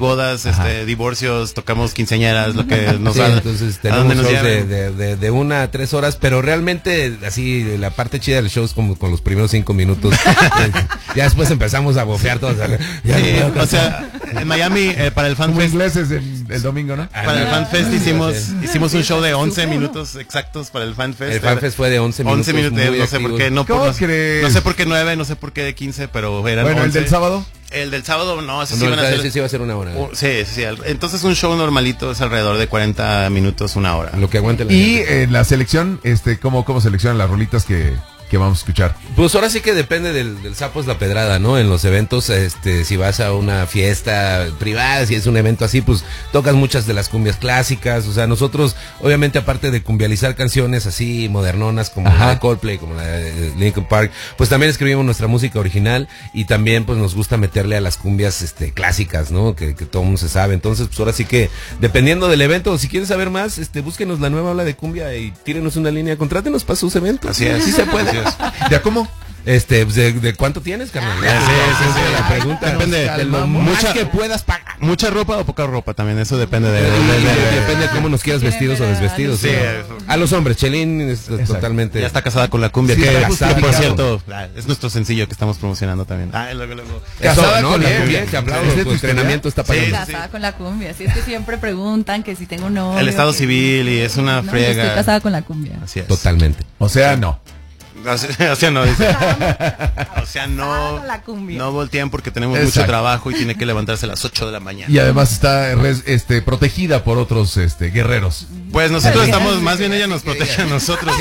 bodas, divorcios, tocamos quinceañeras, lo que nos da. Entonces tenemos shows de 1 a 3 horas, pero realmente así la parte chida del show es como con los primeros 5 minutos. Ya después empezamos a bofear todos. O sea, en Miami para el Fan Fest. Ingleses el domingo, ¿no? Para el Fan Fest hicimos un show de 11 minutos exactos para el Fan Fest. El Fan Fest fue de 11 minutos. 11 minutos, no sé por qué, no sé por qué 9, no sé por qué de 15, pero eran 11. ¿El del sábado? El del sábado no, ese sí iba a ser 1 hora. Sí. Entonces un show normalito es alrededor de 40 minutos, 1 hora. Lo que aguante la Y en la selección, ¿cómo seleccionan las rolitas que vamos a escuchar? Pues ahora sí que depende del sapo es la pedrada, ¿no? En los eventos, si vas a una fiesta privada, si es un evento así, pues tocas muchas de las cumbias clásicas. O sea, nosotros, obviamente, aparte de cumbializar canciones así modernonas como la de Coldplay, como la de Linkin Park, pues también escribimos nuestra música original y también pues nos gusta meterle a las cumbias clásicas, ¿no? Que todo el mundo se sabe. Entonces, pues ahora sí que, dependiendo del evento, si quieren saber más, búsquenos la nueva ola de cumbia y tírenos una línea, contrátenos para sus eventos. Así es. Sí se puede. ¿Ya cómo? ¿De cuánto tienes, carnal? Sí, la pregunta. Depende de lo mucha que puedas pagar. Mucha ropa o poca ropa también, eso depende depende de cómo nos quieras vestidos o desvestidos. Sí, a los hombres, Chelín es totalmente. Ya está casada con la cumbia, Sí, que por cierto, es nuestro sencillo que estamos promocionando también. Luego. Casada con la cumbia, que aplausos, tu entrenamiento está pagando. Casada con la cumbia, así es que siempre preguntan que si tengo un novio. El estado civil y es una friega. Estoy casada con la cumbia. Así es. Totalmente. O sea, no. O sea, no, dice. O sea, no voltean porque tenemos mucho trabajo y tiene que levantarse a las 8 de la mañana. Y además está protegida por otros guerreros. Pues nosotros estamos, más bien ella nos protege a nosotros.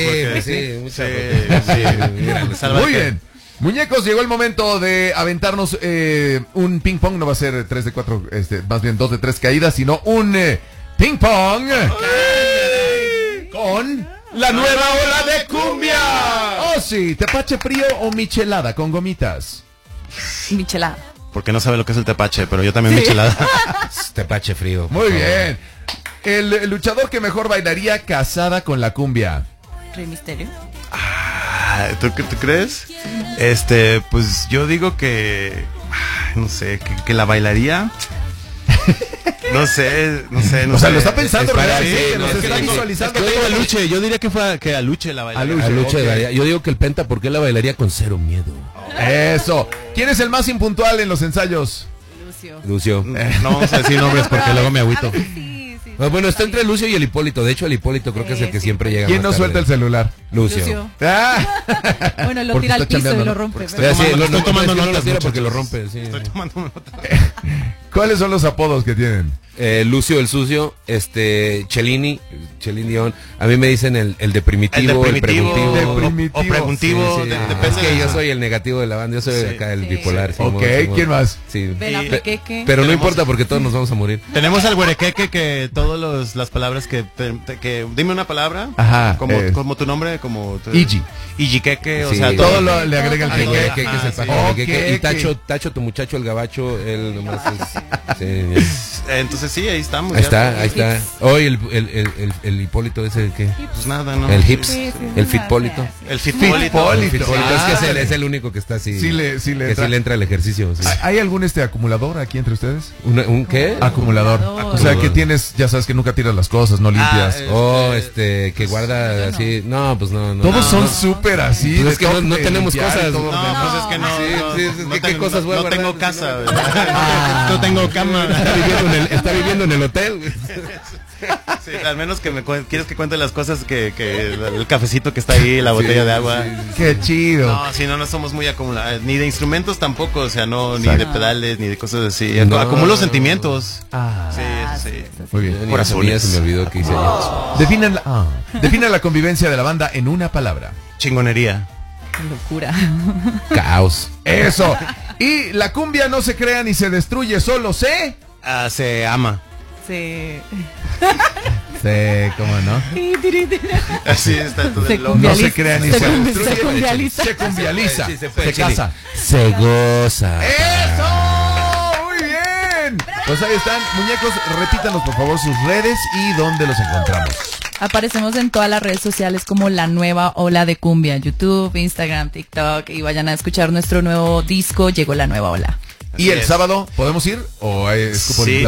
Muy bien. Muñecos, llegó el momento de aventarnos un ping pong. No va a ser 3 de 4, más bien 2 de 3 caídas, sino un ping pong con la nueva ola de cumbia. Oh sí, tepache frío o michelada con gomitas. Michelada. Porque no sabe lo que es el tepache, pero yo también michelada. Tepache frío. Muy bien. El luchador que mejor bailaría casada con la cumbia. Rey Misterio. ¿Tú crees? Pues yo digo que no sé, que la bailaría. No sé. O sea, lo está pensando realmente, nos está visualizando. Yo diría que a Luche la bailaría. A Luche bailaría. Yo digo que el Penta, ¿por qué la bailaría con cero miedo? Eso. ¿Quién es el más impuntual en los ensayos? Lucio. No vamos a decir nombres porque luego me agüito. Bueno, está entre Lucio y el Hipólito. De hecho, el Hipólito creo que es el que siempre llega. ¿Quién no suelta el celular? Lucio. Bueno, lo tira al piso y lo rompe. Estoy tomando notas porque lo rompe. Estoy tomando notas. ¿Cuáles son los apodos que tienen? Lucio el Sucio, Chelini Dion. A mí me dicen el de primitivo, el preventivo. O preguntivo. Es que yo soy el negativo de la banda, yo soy acá el bipolar. Ok, ¿quién más? Sí. Pero no importa porque todos nos vamos a morir. Tenemos al güerequeque que todas las palabras que dime una palabra. Ajá. Como tu nombre, como Igi. Igiqueque, o Sí, sea, todo le agrega el que queque. es el paqueque. Y Tacho, tu muchacho, el gabacho, él nomás es. Entonces sí, ahí estamos. Ahí está. Hoy el Hipólito ese que. Pues nada, ¿no? El Hips, el Fitpólito. El Fitpólito. Es que es el único que está así. Sí le entra al ejercicio. Sí. ¿Hay algún acumulador aquí entre ustedes? ¿Un qué? Acumulador. O sea, que tienes, ya sabes que nunca tiras las cosas, no limpias. Que guarda así. No, pues no. Todos son súper así. Pues es que no tenemos cosas. No, pues es que no. ¿Qué cosas voy a guardar? No tengo casa. No tengo cama. Está viviendo en el hotel. Sí, al menos que quieres que cuente las cosas que el cafecito que está ahí, la botella de agua. Qué chido. No, si no somos muy acumulados, ni de instrumentos tampopo, o sea, ni de pedales, ni de cosas así. Acumulo sentimientos. Sí. Muy bien. Por eso se me olvidó que hice yo. Definan la convivencia de la banda en una palabra. Chingonería. Locura. Caos. Eso. Y la cumbia no se crea ni se destruye, solo se ama. Sí. ¿Cómo no? Así está todo el loco. No se crea ni se destruye. Se cumbializa. Se cumbializa. Sí, se casa. Se goza. ¡Eso! ¡Muy bien! Pues ahí están, muñecos, repítanos por favor sus redes y dónde los encontramos. Aparecemos en todas las redes sociales como La Nueva Ola de Cumbia, YouTube, Instagram, TikTok, y vayan a escuchar nuestro nuevo disco, Llegó la Nueva Ola. ¿Y el sábado podemos ir? ¿O es sí.